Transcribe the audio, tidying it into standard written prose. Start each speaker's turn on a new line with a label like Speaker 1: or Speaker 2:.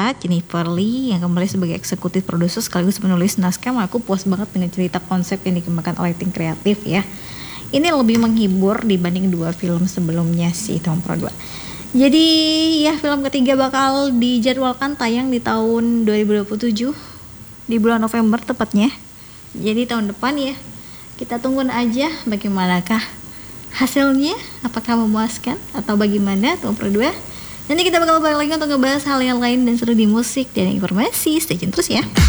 Speaker 1: Jennifer Lee yang kembali sebagai eksekutif produser sekaligus penulis naskah. Aku puas banget dengan cerita konsep yang dikembangkan oleh tim kreatif ya. Ini lebih menghibur dibanding 2 film sebelumnya sih, Tom Pro 2. Jadi ya, film ketiga bakal dijadwalkan tayang di tahun 2027 di bulan November tepatnya. Jadi tahun depan ya. Kita tungguin aja bagaimanakah hasilnya, apakah memuaskan atau bagaimana Tom Pro 2. Nanti kita bakal balik lagi untuk ngebahas hal yang lain dan seru di musik dan informasi. Stay tune terus ya.